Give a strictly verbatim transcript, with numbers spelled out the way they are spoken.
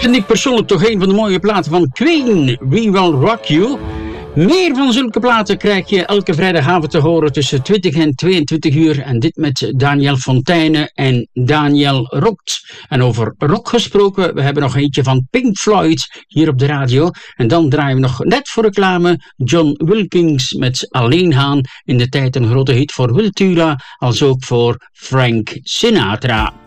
Vind ik persoonlijk toch een van de mooie platen van Queen, We Will Rock You. Meer van zulke platen krijg je elke vrijdagavond te horen tussen twintig en tweeëntwintig uur. En dit met Daniel Fonteyne en Daniel Rokt. En over rock gesproken, we hebben nog eentje van Pink Floyd hier op de radio. En dan draaien we nog net voor reclame John Wilkins met Alleen Haan. In de tijd een grote hit voor Wiltura, als ook voor Frank Sinatra.